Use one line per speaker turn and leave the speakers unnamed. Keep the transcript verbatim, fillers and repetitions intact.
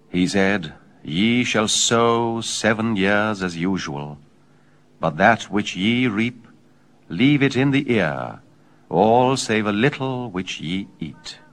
He said, Ye shall sow seven years as usual, but that which ye reap, leave it in the ear, all save a little which ye eat.